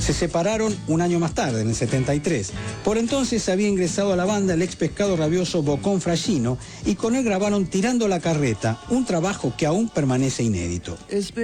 Se separaron un año más tarde, en el 73. Por entonces había ingresado a la banda el ex pescado rabioso Bocón Fragino y con él grabaron Tirando la Carreta, un trabajo que aún permanece inédito.